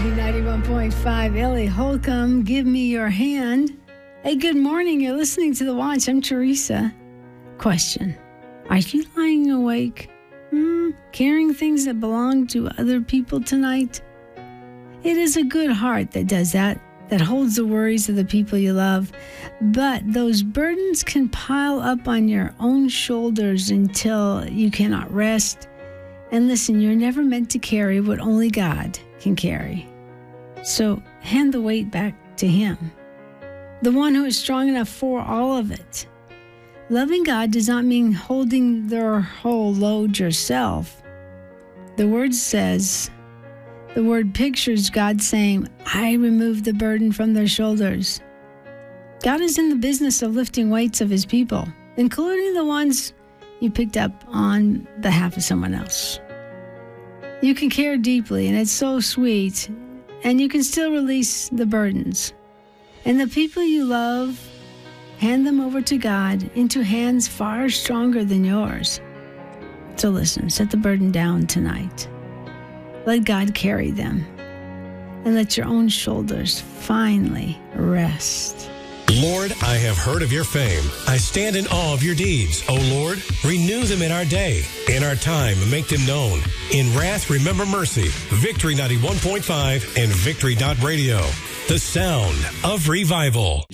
Victory 91.5. Ellie Holcomb, Give Me Your Hand. Hey, good morning. You're listening to The Watch. I'm Teresa. Question. Are you lying awake? Carrying things that belong to other people tonight? It is a good heart that does that holds the worries of the people you love. But those burdens can pile up on your own shoulders until you cannot rest. And listen, you're never meant to carry what only God can carry. So hand the weight back to Him, the one who is strong enough for all of it. Loving God does not mean holding their whole load yourself. The word pictures God saying, I remove the burden from their shoulders. God is in the business of lifting weights of His people, including the ones you picked up on behalf of someone else. You can care deeply, and it's so sweet, and you can still release the burdens. And the people you love, hand them over to God into hands far stronger than yours. So listen, set the burden down tonight. Let God carry them, and let your own shoulders finally rest. Lord, I have heard of your fame. I stand in awe of your deeds. O Lord, renew them in our day. In our time, make them known. In wrath, remember mercy. Victory 91.5 and Victory.radio. The sound of revival.